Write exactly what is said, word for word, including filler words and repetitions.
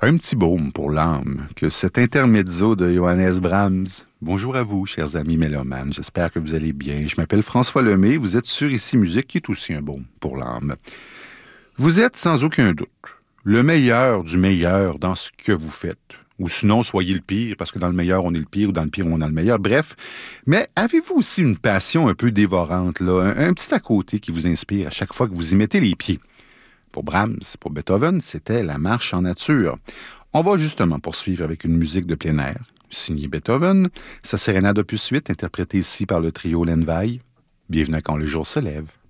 Un petit baume pour l'âme que cet intermezzo de Johannes Brahms. Bonjour à vous, chers amis mélomanes. J'espère que vous allez bien. Je m'appelle François Lemay. Vous êtes sur Ici Musique, qui est aussi un baume pour l'âme. Vous êtes sans aucun doute le meilleur du meilleur dans ce que vous faites. Ou sinon, soyez le pire, parce que dans le meilleur, on est le pire, ou dans le pire, on est le meilleur. Bref, mais avez-vous aussi une passion un peu dévorante, là, un, un petit à côté qui vous inspire à chaque fois que vous y mettez les pieds? Pour Brahms, pour Beethoven, c'était la marche en nature. On va justement poursuivre avec une musique de plein air, signée Beethoven, sa sérénade opus huit, interprétée ici par le trio Lenvaille. Bienvenue à Quand le jour se lève.